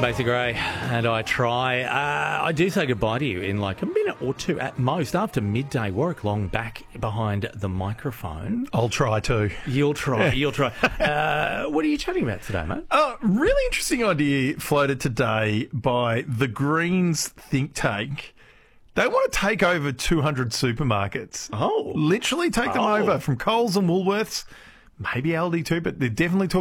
Macy Gray, and I try. I do say goodbye to you in like a minute or two at most after midday. Warwick Long back behind the microphone. I'll try too. You'll try. You'll try. What are you chatting about today, mate? Really interesting idea floated today by the Greens think tank. They want to take over 200 supermarkets. Oh. Literally take them over from Coles and Woolworths, maybe Aldi too, but they're definitely talking